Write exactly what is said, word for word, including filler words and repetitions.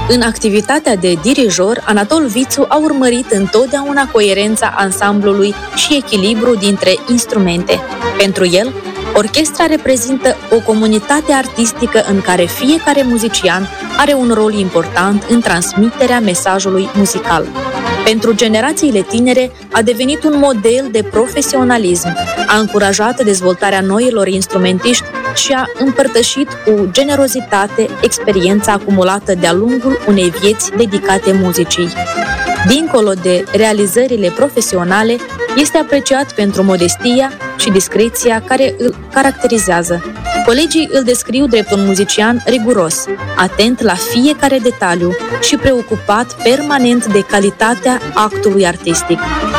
În activitatea de dirijor, Anatol Vițu a urmărit întotdeauna coerența ansamblului și echilibru dintre instrumente. Pentru el, orchestra reprezintă o comunitate artistică în care fiecare muzician are un rol important în transmiterea mesajului muzical. Pentru generațiile tinere a devenit un model de profesionalism, a încurajat dezvoltarea noilor instrumentiști și a împărtășit cu generozitate experiența acumulată de-a lungul unei vieți dedicate muzicii. Dincolo de realizările profesionale, este apreciat pentru modestia și discreția care îl caracterizează. Colegii îl descriu drept un muzician riguros, atent la fiecare detaliu și preocupat permanent de calitatea actului artistic.